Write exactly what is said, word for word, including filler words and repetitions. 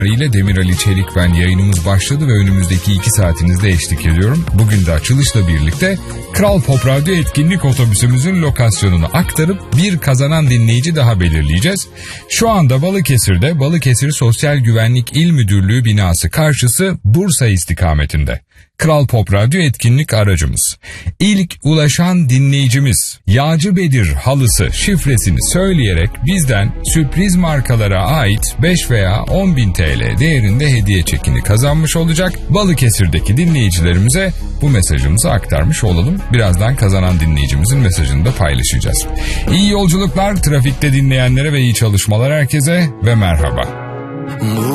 ile Demir Ali Çelik ben, yayınımız başladı ve önümüzdeki iki saatinizde eşlik ediyorum. Bugün de açılışla birlikte Kral Pop Radyo etkinlik otobüsümüzün lokasyonunu aktarıp bir kazanan dinleyici daha belirleyeceğiz. Şu anda Balıkesir'de Balıkesir Sosyal Güvenlik İl Müdürlüğü binası karşısı Bursa istikametinde. Kral Pop Radyo etkinlik aracımız. İlk ulaşan dinleyicimiz Yağcı Bedir halısı şifresini söyleyerek bizden sürpriz markalara ait beş veya on bin T L değerinde hediye çekini kazanmış olacak. Balıkesir'deki dinleyicilerimize bu mesajımızı aktarmış olalım. Birazdan kazanan dinleyicimizin mesajını da paylaşacağız. İyi yolculuklar trafikte dinleyenlere ve iyi çalışmalar herkese ve merhaba.